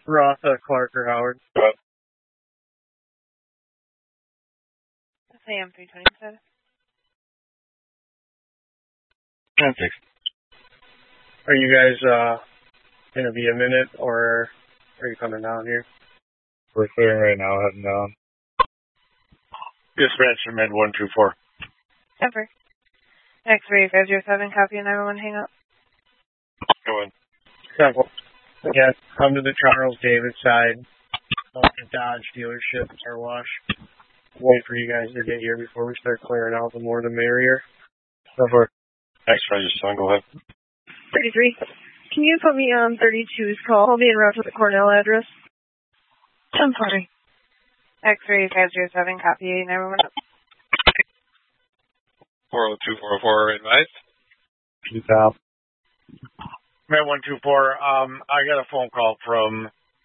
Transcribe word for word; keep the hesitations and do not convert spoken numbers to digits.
Roth, uh, Clark, or Howard. Roth. S A M three twenty-seven. ten six. Are you guys uh, going to be a minute, or are you coming down here? We're clearing right now, heading down. Dispatch from Med one two four. Ever. X-ray five zero seven, copy and everyone hang up. Go in. Simple. Again, come to the Charles David side of the Dodge dealership car wash. Wait for you guys to get here before we start clearing out. The more the merrier. Over. X-ray, just go ahead. thirty-three. Can you put me on thirty-two's call? I'll be en route to the Cornell address. I'm sorry. X-ray five zero seven, copy and everyone up. four oh two, four oh four, advised. Two top. Med one two four, um, I got a phone call from